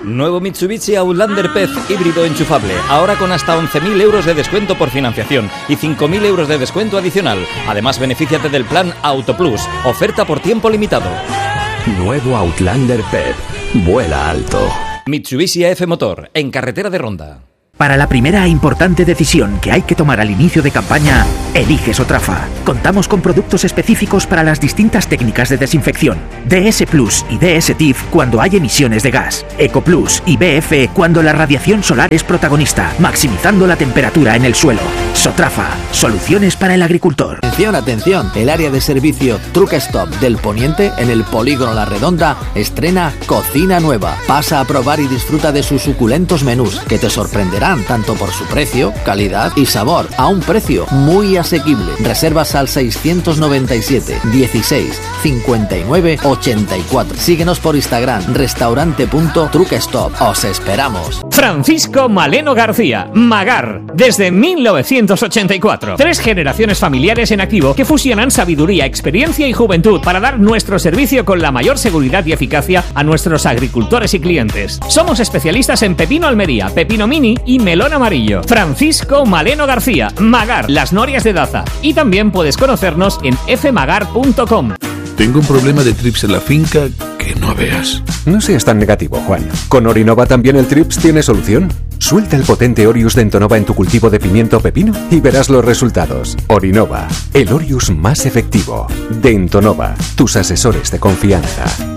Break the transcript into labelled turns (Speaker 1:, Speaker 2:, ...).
Speaker 1: Nuevo Mitsubishi Outlander PHEV híbrido enchufable, ahora con hasta 11.000 euros de descuento por financiación y 5.000 euros de descuento adicional. Además, benefíciate del plan Auto Plus, oferta por tiempo limitado.
Speaker 2: Nuevo Outlander PHEV, vuela alto.
Speaker 1: Mitsubishi AF Motor, en carretera de Ronda.
Speaker 3: Para la primera e importante decisión que hay que tomar al inicio de campaña, elige Sotrafa. Contamos con productos específicos para las distintas técnicas de desinfección. DS Plus y DS TIF cuando hay emisiones de gas. Eco Plus y BF cuando la radiación solar es protagonista, maximizando la temperatura en el suelo. Sotrafa, soluciones para el agricultor.
Speaker 4: Atención, atención, el área de servicio Truck Stop del Poniente en el Polígono La Redonda estrena cocina nueva. Pasa a probar y disfruta de sus suculentos menús que te sorprenderán tanto por su precio, calidad y sabor, a un precio muy asequible. Reservas al 697 16 59 84. Síguenos por Instagram, restaurante.truckstop. Os esperamos.
Speaker 5: Francisco Maleno García, Magar, desde 1984. 3 generaciones familiares en activo que fusionan sabiduría, experiencia y juventud para dar nuestro servicio con la mayor seguridad y eficacia a nuestros agricultores y clientes. Somos especialistas en pepino Almería, pepino mini y melón amarillo. Francisco Maleno García, Magar, Las Norias de Daza. Y también puedes conocernos en fmagar.com.
Speaker 6: Tengo un problema de trips en la finca que no veas.
Speaker 7: No seas tan negativo, Juan. Con Orinova también el trips tiene solución. Suelta el potente Orius de Entonova en tu cultivo de pimiento o pepino y verás los resultados. Orinova, el Orius más efectivo. De Entonova, tus asesores de confianza.